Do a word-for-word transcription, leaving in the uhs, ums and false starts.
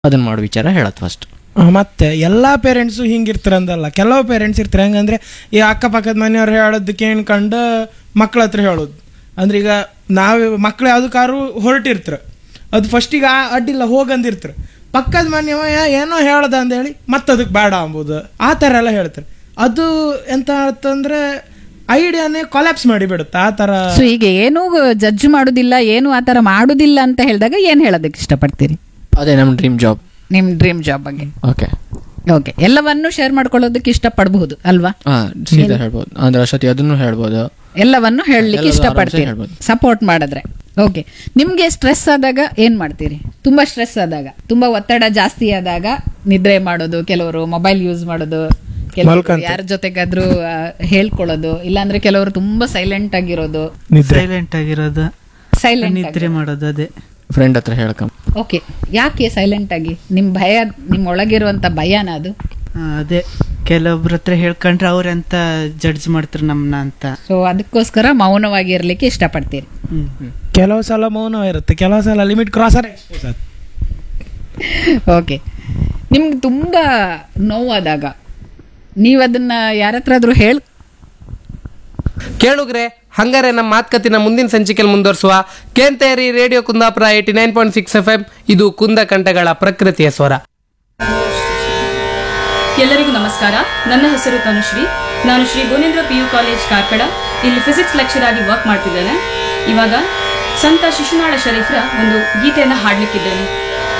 ಅದನ್ನ ಮಾಡೋ ವಿಚಾರ ಹೇಳತ್ ಫಸ್ಟ್. ಮತ್ತೆ ಎಲ್ಲ ಪೇರೆಂಟ್ಸು ಹಿಂಗಿರ್ತಾರೆ ಅಂದಲ್ಲ, ಕೆಲವು ಪೇರೆಂಟ್ಸ್ ಇರ್ತಾರೆ ಹೆಂಗಂದ್ರೆ ಈ ಅಕ್ಕಪಕ್ಕದ ಮನೆಯವ್ರು ಹೇಳೋದು ಕೇಳ್ಕೊಂಡು ಮಕ್ಳ ಹತ್ರ ಹೇಳೋದು. ಅಂದ್ರೆ ಈಗ ನಾವು ಮಕ್ಳು ಯಾವ್ದಕ್ಕಾರು ಹೊರಟಿರ್ತಾರೆ, ಅದು ಫಸ್ಟಿಗೆ ಆ ಅಡ್ಡಿಲ್ಲ ಹೋಗಂದಿರ್ತಾರೆ, ಪಕ್ಕದ ಮನೆಯವ ಏನೋ ಹೇಳ್ದ ಅಂದೇಳಿ ಮತ್ತೆ ಅದಕ್ಕೆ ಬೇಡ ಅಂಬೋದು, ಆ ಥರ ಎಲ್ಲ ಹೇಳ್ತಾರೆ. ಅದು ಎಂತ ಅಂತಂದ್ರೆ ಐಡಿಯಾನೇ ಕೊಲ್ಯಾಪ್ಸ್ ಮಾಡಿಬಿಡುತ್ತೆ ಆ ಥರ. ಸೊ ಈಗ ಏನು ಜಡ್ಜ್ ಮಾಡುದಿಲ್ಲ, ಏನು ಆ ಥರ ಮಾಡುದಿಲ್ಲ ಅಂತ ಹೇಳಿದಾಗ ಏನು ಹೇಳೋದಕ್ಕೆ ಇಷ್ಟಪಡ್ತೀರಿ? ಅದೇ ನಮ್ಮ ಡ್ರೀಮ್ ಜಾಬ್, ನಿಮ್ ಡ್ರೀಮ್ ಜಾಬ್ ಬಗ್ಗೆ. ಓಕೆ ಓಕೆ, ಎಲ್ಲವನ್ನು ಶೇರ್ ಮಾಡ್ಕೊಳ್ಳೋದಕ್ಕೆ ಇಷ್ಟಪಡಬಹುದು ಅಲ್ವಾ? ಹಾ ಸೀದಾ ಹೇಳ್ಬೋದು, ಅಂದ್ರೆ ಅಷ್ಟೊತ್ತಿ ಅದನ್ನು ಹೇಳ್ಬೋದು, ಎಲ್ಲವನ್ನು ಹೇಳಲಿಕ್ಕೆ ಎಲ್ಲದೂ ಇಷ್ಟಪಡ್ತೀರಿ ಆರಾಮ್ಸೆ ಹೇಳ್ಬೋದು. ಸಪೋರ್ಟ್ ಮಾಡಿದ್ರೆ. ಓಕೆ, ನಿಮ್ಗೆ ಸ್ಟ್ರೆಸ್ ಆದಾಗ ಏನ್ ಮಾಡ್ತೀರಿ? ತುಂಬಾ ಸ್ಟ್ರೆಸ್ ಆದಾಗ, ತುಂಬಾ ಒತ್ತಡ ಜಾಸ್ತಿ ಆದಾಗ ನಿದ್ರೆ ಮಾಡೋದು, ಕೆಲವರು ಮೊಬೈಲ್ ಯೂಸ್ ಮಾಡೋದು, ಕೆಲವರು ಮಲ್ಕಂತ. ಯಾರ ಜೊತೆಗಾದ್ರೂ ಆ, ಹೇಳ್ಕೊಳ್ಳೋದು, ಇಲ್ಲಾಂದ್ರೆ ಕೆಲವರು ತುಂಬಾ ಸೈಲೆಂಟ್ ಆಗಿರೋದು. ಸೈಲೆಂಟ್ ಆಗಿರೋದು, ಸೈಲೆಂಟ್ ನಿದ್ರೆ ಮಾಡೋದು. ಅದೇ ಫ್ರೆಂಡ್ ಹತ್ರ ಹೇಳ್ಕಂ. ಓಕೆ, ಯಾಕೆ ಸೈಲೆಂಟ್ ಆಗಿ? ನಿಮ್ ಭಯ, ನಿಮ್ ಒಳಗಿರುವಂತ ಭಯನ ಅದು? ಆ, ಅದೇ ಕೆಲವೊಬ್ರ ಹತ್ರ ಹೇಳ್ಕೊಂಡ್ರೆ ಅವ್ರೆಂತ ಜಡ್ಜ್ ಮಾಡ್ತಾರೆ ನಮ್ನ ಅಂತ. ಸೊ ಅದಕ್ಕೋಸ್ಕರ ಮೌನವಾಗಿ ಇರ್ಲಿಕ್ಕೆ ಇಷ್ಟಪಡ್ತೀರಿ. ಹ್ಮ್ ಕೆಲವು ಸಲ ಮೌನ ಇರುತ್ತೆ, ಕೆಲವು ಸಲ ಲಿಮಿಟ್ ಕ್ರಾಸ್ ಎಕ್ಸ್ಪೋಸ್ ಆಗುತ್ತೆ. ಓಕೆ, ನಿಮ್ಗೆ ತುಂಬಾ ನೋವಾದಾಗ ನೀವು ಅದನ್ನ ಯಾರ ಹತ್ರ ಆದ್ರೂ ಹೇಳ್ ಕೇಳುಗ್ರೆ, ಹಂಗಾರೆ ನಮ್ಮ ಮಾತುಕತಿನ ಮುಂದಿನ ಸಂಚಿಕೆಯಲ್ಲಿ ಮುಂದುವರಿಸುವ. ಕೇಂತೇರಿ radio Kundapura eighty nine point six F M. ಇದು ಕುಂದ ಕಂಠಗಳ ಪ್ರಕೃತಿಯ ಸ್ವರ. ಎಲ್ಲರಿಗೂ ನಮಸ್ಕಾರ. ನನ್ನ ಹೆಸರು ತನುಶ್ರೀ. ನಾನು Shri Gonendra P U college Karkala ಇಲ್ಲಿ ಫಿಸಿಕ್ಸ್ ಲೆಕ್ಚರ್ ಆಗಿ ವರ್ಕ್ ಮಾಡ್ತಿದ್ದೇನೆ. ಇವಾಗ ಸಂತ ಶಿಶುನಾಳ ಶರೀಫ್ರ ಒಂದು ಗೀತೆಯನ್ನು ಹಾಡ್ಲಿಕ್ಕಿದ್ದೇನೆ.